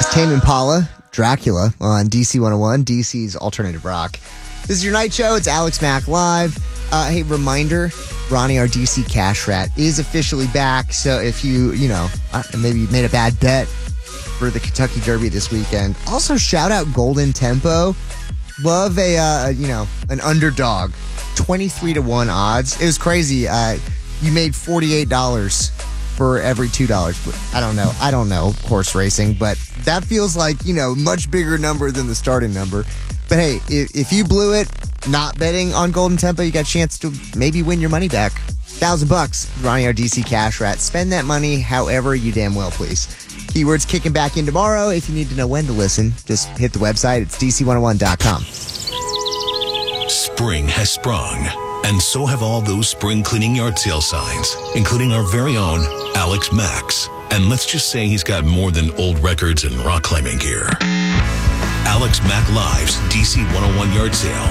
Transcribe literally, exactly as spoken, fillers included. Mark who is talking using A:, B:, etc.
A: Tame Impala, Dracula on D C one oh one, D C's alternative rock. This is your night show. It's Alex Mack Live. Uh, hey, reminder, Ronnie, our D C Cash Rat, is officially back. So if you, you know, maybe you made a bad bet for the Kentucky Derby this weekend. Also, shout out Golden Tempo. Love a, uh, you know, an underdog. twenty-three to one odds. It was crazy. Uh, you made forty-eight dollars for every two dollars. I don't know. I don't know horse racing, but that feels like, you know, much bigger number than the starting number. But hey, if, if you blew it not betting on Golden Tempo, you got a chance to maybe win your money back. Thousand bucks, Ronnie, our D C Cash Rat. Spend that money however you damn well please. Keywords kicking back in tomorrow. If you need to know when to listen, just hit the website. It's D C one oh one dot com.
B: Spring has sprung, and so have all those spring cleaning yard sale signs, including our very own Alex Max. And let's just say he's got more than old records and rock climbing gear. Alex Mack Live's D C one oh one yard sale